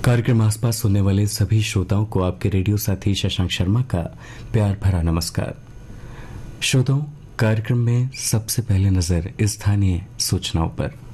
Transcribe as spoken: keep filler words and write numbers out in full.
कार्यक्रम आसपास सुनने वाले सभी श्रोताओं को आपके रेडियो साथी शशांक शर्मा का प्यार भरा नमस्कार। श्रोताओं, कार्यक्रम में सबसे पहले नजर स्थानीय सूचनाओं पर।